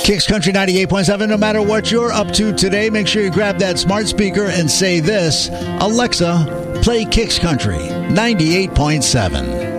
Kicks Country 98.7. No matter what you're up to today, make sure you grab that smart speaker and say this: Alexa, play Kicks Country 98.7.